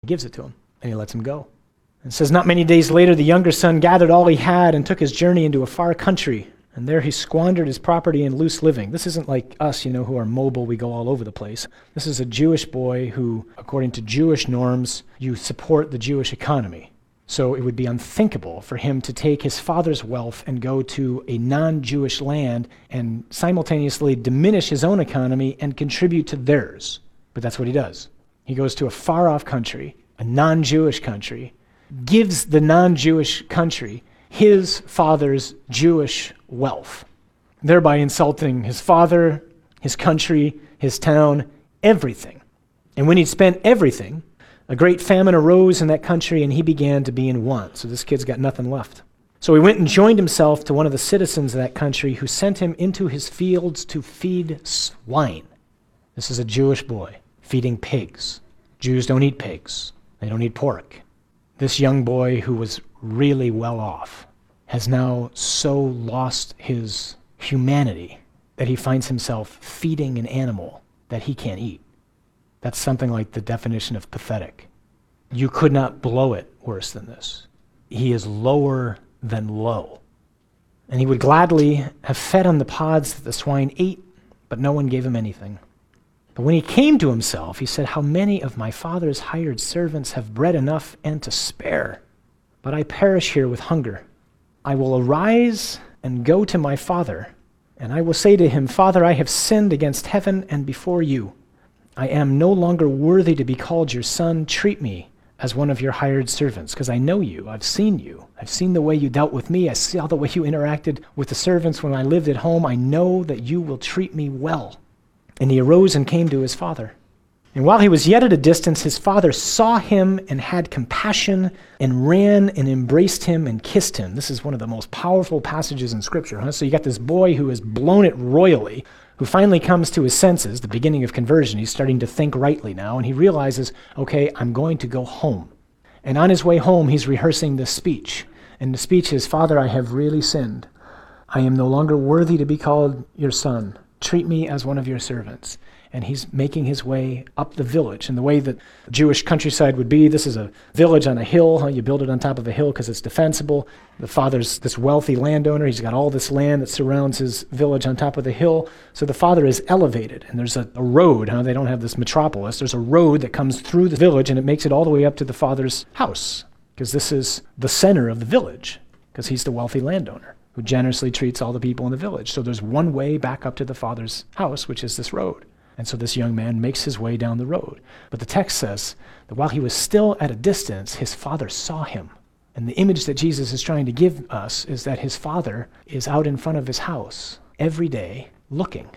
gives it to him, and he lets him go. It says, not many days later, the younger son gathered all he had and took his journey into a far country, and there he squandered his property in loose living. This isn't like us, who are mobile, we go all over the place. This is a Jewish boy who, according to Jewish norms, you support the Jewish economy. So it would be unthinkable for him to take his father's wealth and go to a non-Jewish land and simultaneously diminish his own economy and contribute to theirs. But that's what he does. He goes to a far-off country, a non-Jewish country, gives the non-Jewish country his father's Jewish wealth, thereby insulting his father, his country, his town, everything. And when he'd spent everything, a great famine arose in that country, and he began to be in want. So this kid's got nothing left. So he went and joined himself to one of the citizens of that country, who sent him into his fields to feed swine. This is a Jewish boy feeding pigs. Jews don't eat pigs. They don't eat pork. This young boy, who was really well off, has now so lost his humanity that he finds himself feeding an animal that he can't eat. That's something like the definition of pathetic. You could not blow it worse than this. He is lower than low. And he would gladly have fed on the pods that the swine ate, but no one gave him anything. But when he came to himself, he said, how many of my father's hired servants have bread enough and to spare? But I perish here with hunger. I will arise and go to my father, and I will say to him, Father, I have sinned against heaven and before you. I am no longer worthy to be called your son. Treat me as one of your hired servants, because I know you. I've seen you. I've seen the way you dealt with me. I saw the way you interacted with the servants when I lived at home. I know that you will treat me well. And he arose and came to his father. And while he was yet at a distance, his father saw him and had compassion and ran and embraced him and kissed him. This is one of the most powerful passages in Scripture. So you got this boy who has blown it royally, who finally comes to his senses, the beginning of conversion. He's starting to think rightly now, and he realizes, okay, I'm going to go home. And on his way home, he's rehearsing this speech. And the speech is, Father, I have really sinned. I am no longer worthy to be called your son. Treat me as one of your servants. And he's making his way up the village. And the way that Jewish countryside would be, this is a village on a hill. You build it on top of a hill because it's defensible. The father's this wealthy landowner. He's got all this land that surrounds his village on top of the hill. So the father is elevated. And there's a road. They don't have this metropolis. There's a road that comes through the village, and it makes it all the way up to the father's house, because this is the center of the village, because he's the wealthy landowner who generously treats all the people in the village. So there's one way back up to the father's house, which is this road. And so this young man makes his way down the road. But the text says that while he was still at a distance, his father saw him. And the image that Jesus is trying to give us is that his father is out in front of his house every day, looking,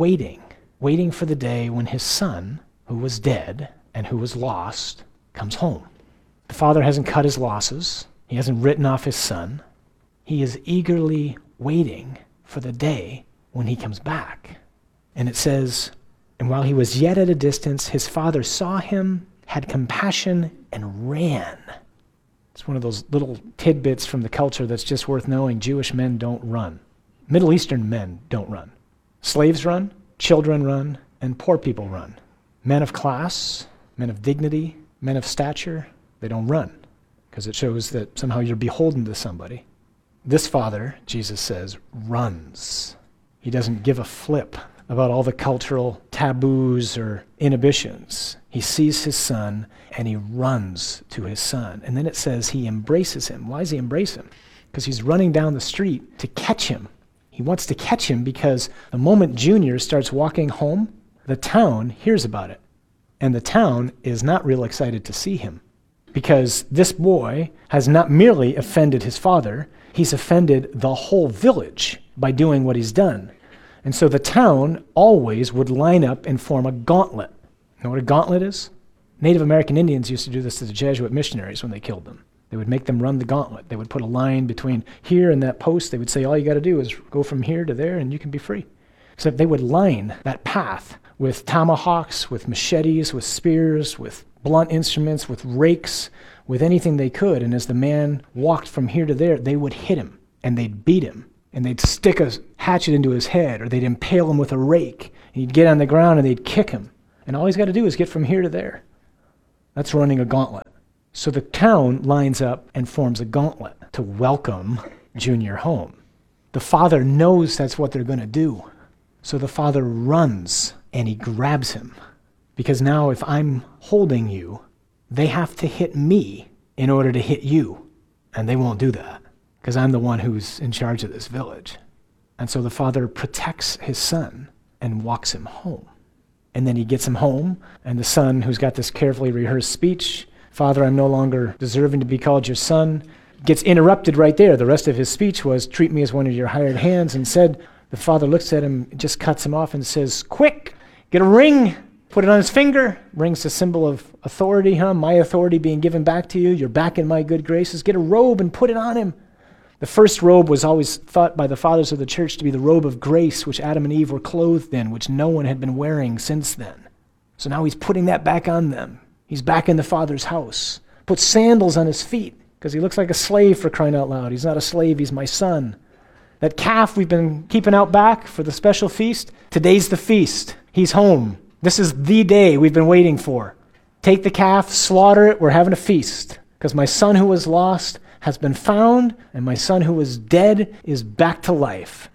waiting for the day when his son, who was dead and who was lost, comes home. The father hasn't cut his losses. He hasn't written off his son. He is eagerly waiting for the day when he comes back. And it says, and while he was yet at a distance, his father saw him, had compassion, and ran. It's one of those little tidbits from the culture that's just worth knowing. Jewish men don't run. Middle Eastern men don't run. Slaves run, children run, and poor people run. Men of class, men of dignity, men of stature, they don't run, because it shows that somehow you're beholden to somebody. This father, Jesus says, runs. He doesn't give a flip about all the cultural taboos or inhibitions. He sees his son and he runs to his son. And then it says he embraces him. Why does he embrace him? Because he's running down the street to catch him. He wants to catch him because the moment Junior starts walking home, the town hears about it. And the town is not real excited to see him, because this boy has not merely offended his father, he's offended the whole village by doing what he's done. And so the town always would line up and form a gauntlet. You know what a gauntlet is? Native American Indians used to do this to the Jesuit missionaries when they killed them. They would make them run the gauntlet. They would put a line between here and that post. They would say, all you got to do is go from here to there and you can be free. Except they would line that path with tomahawks, with machetes, with spears, with blunt instruments, with rakes, with anything they could. And as the man walked from here to there, they would hit him and they'd beat him. And they'd stick a hatchet into his head, or they'd impale him with a rake. And he'd get on the ground and they'd kick him. And all he's got to do is get from here to there. That's running a gauntlet. So the town lines up and forms a gauntlet to welcome Junior home. The father knows that's what they're going to do. So the father runs and he grabs him. Because now if I'm holding you, they have to hit me in order to hit you. And they won't do that because I'm the one who's in charge of this village. And so the father protects his son and walks him home. And then he gets him home, and the son, who's got this carefully rehearsed speech, "Father, I'm no longer deserving to be called your son," gets interrupted right there. The rest of his speech was, "Treat me as one of your hired hands," and said, the father looks at him, just cuts him off and says, "Quick, get a ring, put it on his finger." Ring's a symbol of authority, my authority being given back to you. You're back in my good graces. Get a robe and put it on him. The first robe was always thought by the fathers of the church to be the robe of grace, which Adam and Eve were clothed in, which no one had been wearing since then. So now he's putting that back on them. He's back in the Father's house. Put sandals on his feet, because he looks like a slave, for crying out loud. He's not a slave, he's my son. That calf we've been keeping out back for the special feast, today's the feast. He's home. This is the day we've been waiting for. Take the calf, slaughter it, we're having a feast, because my son who was lost has been found, and my son who was dead is back to life.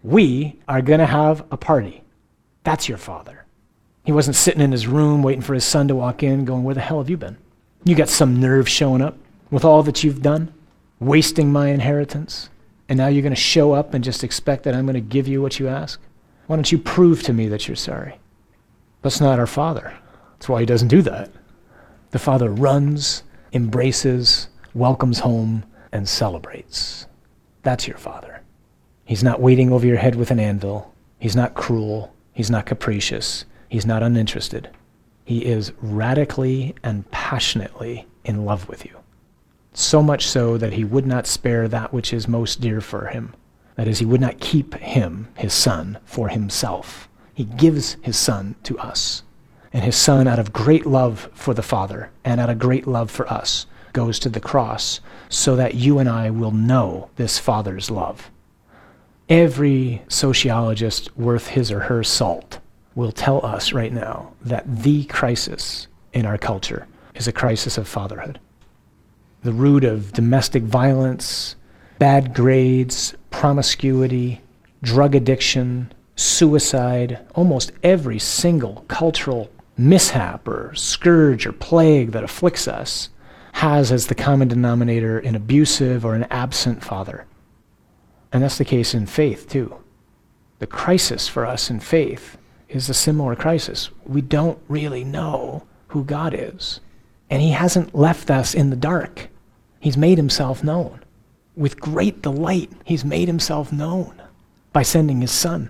We are going to have a party. That's your father. He wasn't sitting in his room waiting for his son to walk in going, "Where the hell have you been? You got some nerve showing up with all that you've done, wasting my inheritance, and now you're going to show up and just expect that I'm going to give you what you ask? Why don't you prove to me that you're sorry?" That's not our father. That's why he doesn't do that. The father runs, embraces, welcomes home, and celebrates. That's your father. He's not waiting over your head with an anvil. He's not cruel. He's not capricious. He's not uninterested. He is radically and passionately in love with you. So much so that he would not spare that which is most dear for him. That is, he would not keep him, his son, for himself. He gives his son to us. And his son, out of great love for the Father and out of great love for us, goes to the cross so that you and I will know this Father's love. Every sociologist worth his or her salt will tell us right now that the crisis in our culture is a crisis of fatherhood. The root of domestic violence, bad grades, promiscuity, drug addiction, suicide, almost every single cultural mishap or scourge or plague that afflicts us has as the common denominator an abusive or an absent father. And that's the case in faith too. The crisis for us in faith is a similar crisis. We don't really know who God is. And he hasn't left us in the dark. He's made himself known. With great delight, he's made himself known by sending his son.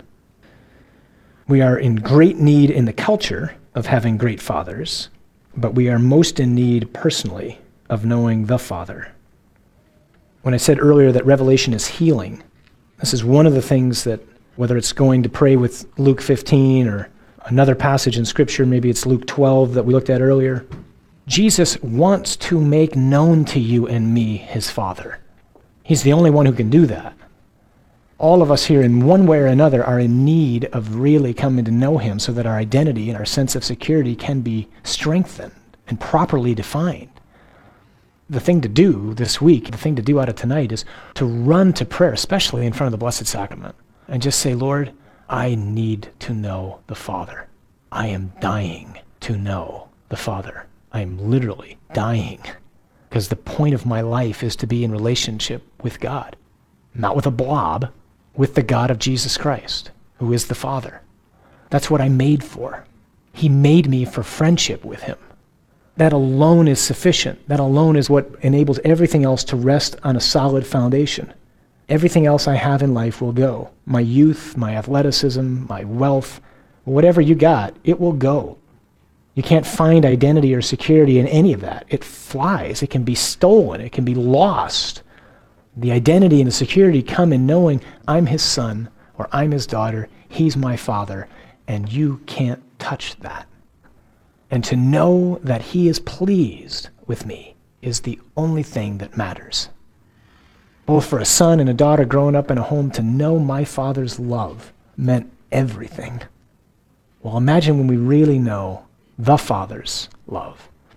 We are in great need in the culture of having great fathers, but we are most in need personally of knowing the Father. When I said earlier that revelation is healing, this is one of the things that, whether it's going to pray with Luke 15 or another passage in Scripture, maybe it's Luke 12 that we looked at earlier, Jesus wants to make known to you and me his Father. He's the only one who can do that. All of us here in one way or another are in need of really coming to know him so that our identity and our sense of security can be strengthened and properly defined. The thing to do this week, the thing to do out of tonight is to run to prayer, especially in front of the Blessed Sacrament, and just say, "Lord, I need to know the Father. I am dying to know the Father. I am literally dying because the point of my life is to be in relationship with God, not with a blob, with the God of Jesus Christ, who is the Father. That's what I'm made for. He made me for friendship with him. That alone is sufficient. That alone is what enables everything else to rest on a solid foundation. Everything else I have in life will go. My youth, my athleticism, my wealth, whatever you got, it will go. You can't find identity or security in any of that. It flies. It can be stolen. It can be lost. The identity and the security come in knowing I'm his son or I'm his daughter, he's my father, and you can't touch that. And to know that he is pleased with me is the only thing that matters. Both for a son and a daughter growing up in a home, to know my Father's love meant everything. Well, imagine when we really know the Father's love.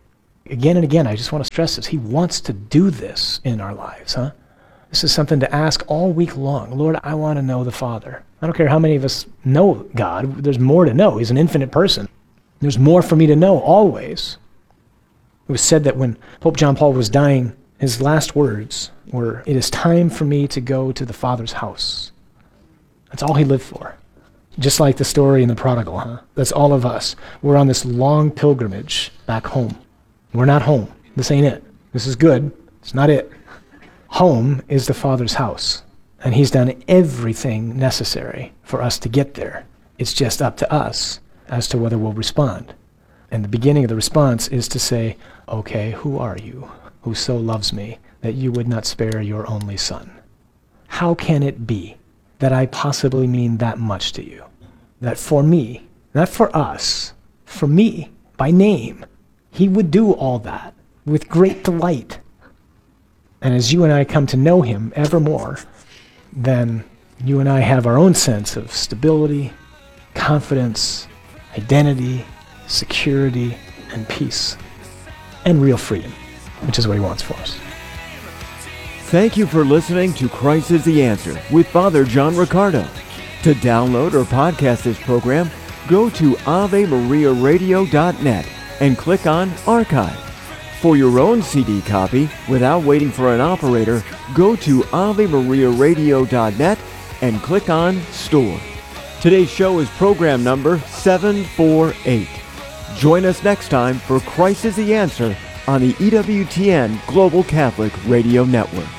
Again and again, I just want to stress this. He wants to do this in our lives, huh? This is something to ask all week long. Lord, I want to know the Father. I don't care how many of us know God. There's more to know. He's an infinite person. There's more for me to know always. It was said that when Pope John Paul was dying, his last words were, "It is time for me to go to the Father's house." That's all he lived for. Just like the story in the prodigal, huh? That's all of us. We're on this long pilgrimage back home. We're not home. This ain't it. This is good. It's not it. Home is the Father's house, and he's done everything necessary for us to get there. It's just up to us as to whether we'll respond. And the beginning of the response is to say, okay, who are you who so loves me that you would not spare your only son? How can it be that I possibly mean that much to you? That for me, not for us, for me, by name, he would do all that with great delight. And as you and I come to know him ever more, then you and I have our own sense of stability, confidence, identity, security, and peace, and real freedom, which is what he wants for us. Thank you for listening to Christ is the Answer with Father John Riccardo. To download or podcast this program, go to AveMariaRadio.net and click on Archive. For your own CD copy, without waiting for an operator, go to AveMariaRadio.net and click on Store. Today's show is program number 748. Join us next time for Christ is the Answer on the EWTN Global Catholic Radio Network.